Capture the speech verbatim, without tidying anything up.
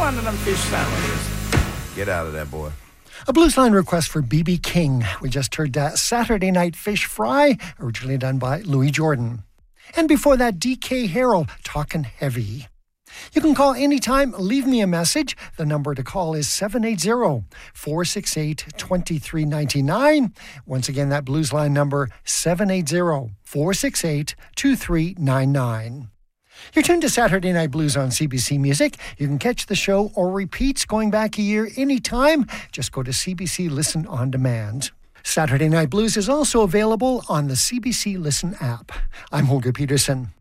one of them fish sandwiches. Get out of there, boy. A Blues Line request for B B King. We just heard that Saturday Night Fish Fry, originally done by Louis Jordan. And before that, D K Harrell, Talkin' Heavy. You can call anytime, leave me a message. The number to call is seven eight zero, four six eight, two three nine nine. Once again, that Blues Line number, seven eight zero, four six eight, two three nine nine. You're tuned to Saturday Night Blues on C B C Music. You can catch the show or repeats going back a year anytime. Just go to C B C Listen On Demand. Saturday Night Blues is also available on the C B C Listen app. I'm Holger Peterson.